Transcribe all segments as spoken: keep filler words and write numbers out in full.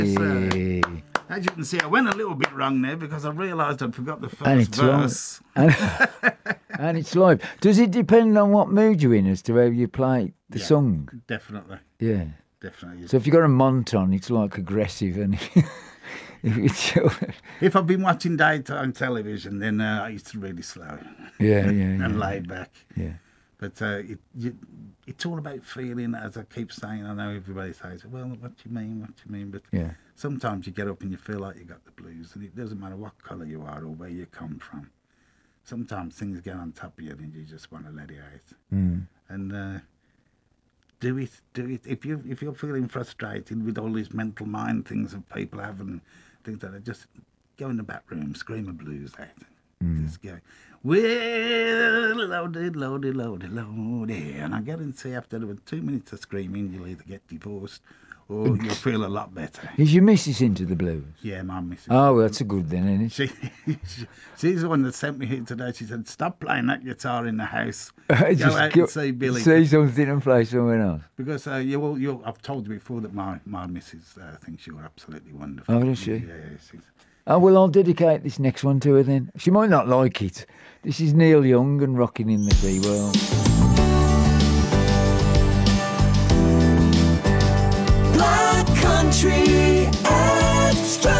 Uh, as you can see, I went a little bit wrong there because I realised I'd forgot the first And it's verse. live. And, and it's live. Does it depend on what mood you're in as to how you play the Yeah. song? Definitely, Yeah. definitely. So if you've got a Monton, it's like aggressive, and if it's If I've been watching daytime television, then uh, it's really slow yeah, yeah, and yeah, laid back. yeah. But uh, it, you, it's all about feeling, as I keep saying. I know everybody says, well, what do you mean, what do you mean? But Yeah. sometimes you get up and you feel like you got the blues, and it doesn't matter what colour you are or where you come from. Sometimes things get on top of you and you just want to let it out. Mm. And uh, do it, do it. If, you, if you're feeling frustrated with all these mental mind things that people have and things that are just go in the back room, scream a blues out. Mm. Just go, well, loaded, loaded, loaded, loaded. And I guarantee after about two minutes of screaming, you'll either get divorced or you'll feel a lot better. Is your missus into the blues? Yeah, my missus. Oh, well, that's a good then, isn't it? She, she, she's the one that sent me here today. She said, stop playing that guitar in the house. Just Go out go- and see Billy. See something and play somewhere else. Because uh, you, will- you, I've told you before that my, my missus uh, thinks you're absolutely wonderful. Oh, does she? Yeah, yeah. She's, Oh, well, I'll dedicate this next one to her then. She might not like it. This is Neil Young and Rocking in the Sea World. Black Country Extra.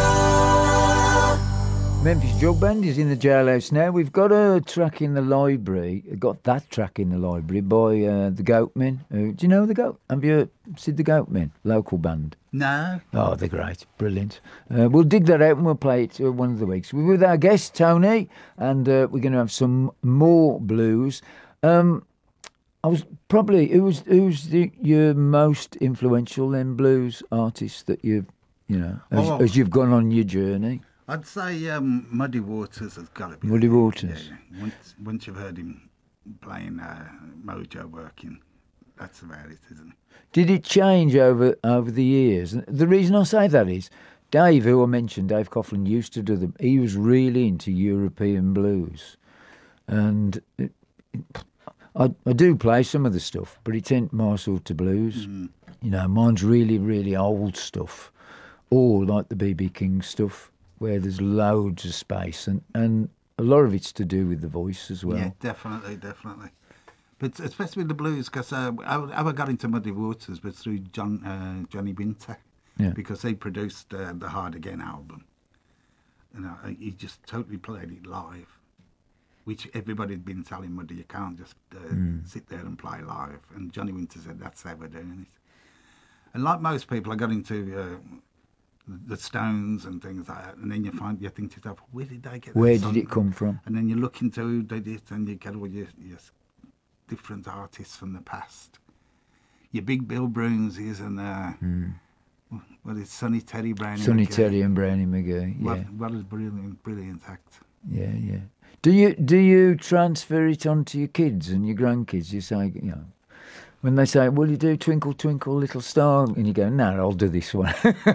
Memphis Jug Band is in the jailhouse now. We've got a track in the library. Got that track in the library by uh, the Goatmen. Uh, do you know the Goat? Have you seen the Goatmen? Local band. no. Oh, they're great. Brilliant. Uh, we'll dig that out and we'll play it uh, one of the weeks. We're with our guest, Tony, and uh, we're going to have some more blues. Um, I was probably, who's, who's the, your most influential then blues artist that you've, you know, as, Oh. as you've gone on your journey? I'd say um, Muddy Waters has got to be. Muddy there. Waters. Yeah, yeah. Once, once you've heard him playing uh, Mojo working, that's about it, isn't it? Did it change over over the years? And the reason I say that is, Dave, who I mentioned, Dave Coughlin, used to do them. He was really into European blues, and it, it, I, I do play some of the stuff, but it's ain't my sort of blues. Mm. You know, mine's really, really old stuff, or like the B B King stuff, where there's loads of space, and, and a lot of it's to do with the voice as well. Yeah, definitely, definitely. But especially with the blues, because uh, how how I got into Muddy Waters was through John uh, Johnny Winter, Yeah. because he produced uh, the Hard Again album. And uh, he just totally played it live, which everybody had been telling Muddy, you can't just uh, Mm. sit there and play live. And Johnny Winter said, that's how we're doing it. And like most people, I got into uh, the Stones and things like that, and then you find, you think to yourself, where did they get that Where song did it from? come from? And then you look into who did it, and you get all your, your different artists from the past. Your big Bill Bruinses and uh, Mm. what is Sonny Terry Brownie Sonny McGee. Terry and Brownie McGee. Yeah. What, what a brilliant, brilliant act. Yeah, yeah. Do you do you transfer it onto your kids and your grandkids? You say, you know, when they say, "Will you do Twinkle Twinkle Little Star?" and you go, "No, I'll do this one."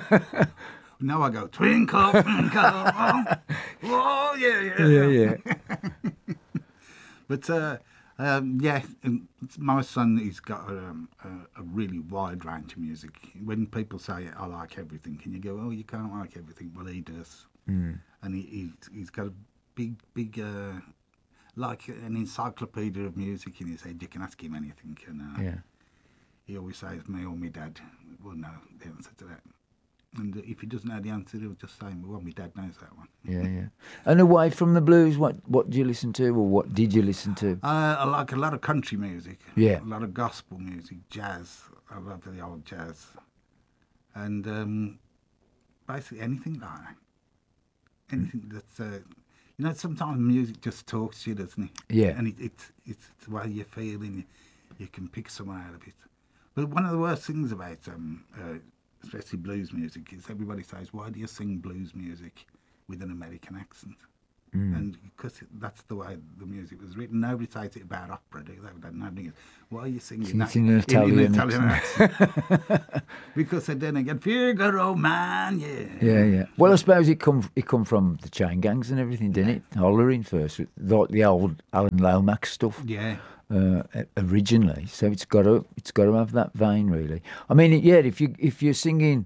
Now I go, twinkle, twinkle, oh, yeah, yeah. yeah, yeah. But, uh, um, yeah, and my son, he's got um, a, a really wide range of music. When people say, I like everything, and you go, oh, you can't like everything. Well, he does. Mm. And he, he, he's got a big, big, uh, like an encyclopedia of music in his head. You can ask him anything. And uh, Yeah. he always says, me or my dad will know the answer to that. And if he doesn't know the answer, he'll just say, well, my dad knows that one. Yeah, yeah. And away from the blues, what what do you listen to, or what did you listen to? Uh, I like a lot of country music. Yeah. A lot of gospel music, jazz. I love the old jazz. And um, basically anything like that. Anything that's, uh, you know, sometimes music just talks to you, doesn't it? Yeah. And it, it, it's the way you're feeling. You, you can pick something out of it. But one of the worst things about um, uh, especially blues music is everybody says, why do you sing blues music with an American accent? Mm. And because that's the way the music was written. Nobody says it about opera, do they? Nobody goes, why are you singing Sing that it in an Italian in an Italian accent? Because then again, Figaro man, yeah. Yeah, yeah. Well, I suppose it come it come from the chain gangs and everything, didn't it? Hollering first, like the old Alan Lomax stuff. Yeah. Uh, originally, so it's got to it's got to have that vein, really. I mean, yeah. If you if you're singing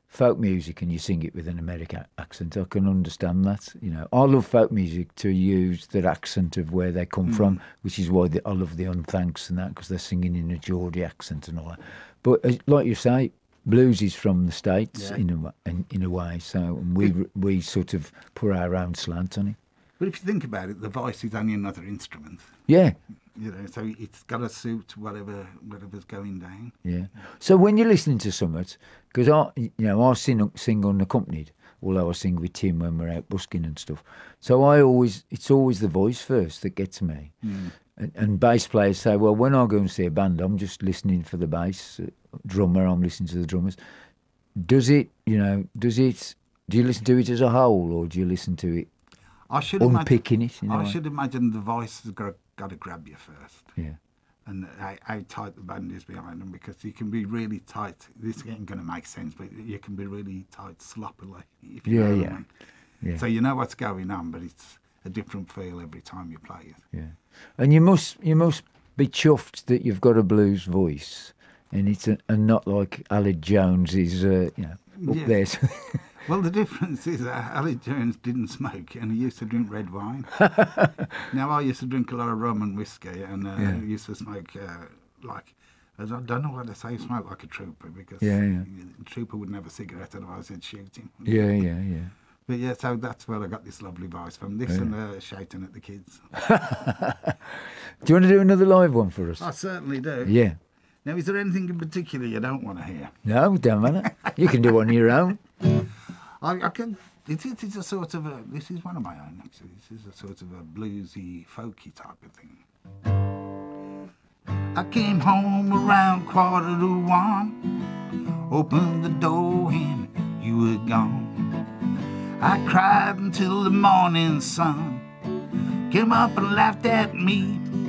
folk music and you sing it with an American accent, I can understand that. You know, I love folk music to use the accent of where they come mm. from, which is why the, I love the Unthanks and that, because they're singing in a Geordie accent and all that. But uh, like you say, blues is from the States yeah. in a in, in a way, so and we we sort of put our own slant on it. But if you think about it, the voice is only another instrument. Yeah. You know, so it's got to suit whatever whatever's going down. Yeah. So when you're listening to something, because I, you know, I sing sing unaccompanied, although I sing with Tim when we're out busking and stuff. So I always, it's always the voice first that gets me. Mm. And, and bass players say, well, when I go and see a band, I'm just listening for the bass. Drummer, I'm listening to the drummers. Does it, you know, does it? Do you listen to it as a whole, or do you listen to it? I should unpicking imagine, it. I way? should imagine the voice has got, got to grab you first. Yeah. And how, how tight the band is behind them, because you can be really tight. This ain't going to make sense, but you can be really tight sloppily. If you yeah, know yeah. What I mean. yeah. So you know what's going on, but it's a different feel every time you play it. Yeah. And you must you must be chuffed that you've got a blues voice, and it's a, and not like Aled Jones is, uh, you know, up yeah. there. Well, the difference is that Aled Jones didn't smoke and he used to drink red wine. Now, I used to drink a lot of rum and whiskey and uh, yeah. used to smoke uh, like, I don't know what to say, smoke like a trooper, because yeah, yeah. a trooper wouldn't have a cigarette, otherwise they'd shoot him. Yeah, yeah, yeah. But yeah, so that's where I got this lovely voice from. This yeah. and uh, shouting at the kids. Do you want to do another live one for us? I certainly do. Yeah. Now, is there anything in particular you don't want to hear? No, don't matter. You can do one on your own. I, I can. It, it is a sort of a. This is one of my own, actually. This is a sort of a bluesy, folky type of thing. I came home around quarter to one. Opened the door and you were gone. I cried until the morning sun came up and laughed at me